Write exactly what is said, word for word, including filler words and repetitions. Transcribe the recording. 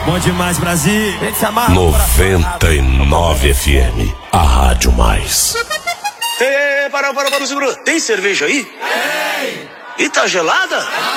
Bom demais, Brasil. noventa e nove F M, a Rádio Mais. Ei, ei, ei, para, para, para, segura. Tem cerveja aí? Tem. E tá gelada?